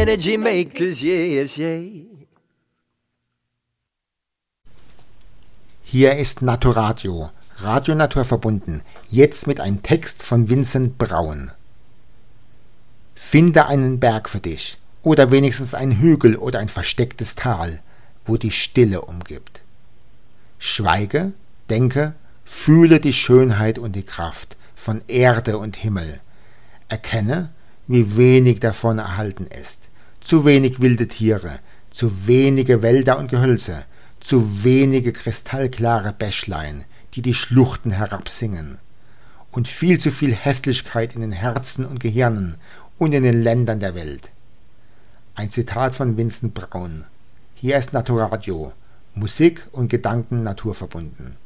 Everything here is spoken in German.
energy makers, yes, yeah. Hier ist Naturadio, Radio Naturverbunden, jetzt mit einem Text von Vincent Braun. Finde einen Berg für dich, oder wenigstens einen Hügel oder ein verstecktes Tal, wo die Stille umgibt. Schweige, denke, fühle die Schönheit und die Kraft von Erde und Himmel. Erkenne, wie wenig davon erhalten ist. Zu wenig wilde Tiere, zu wenige Wälder und Gehölze, zu wenige kristallklare Bächlein, die die Schluchten herabsingen. Und viel zu viel Hässlichkeit in den Herzen und Gehirnen und in den Ländern der Welt. Ein Zitat von Vincent Braun. Hier ist Naturadio, Musik und Gedanken naturverbunden.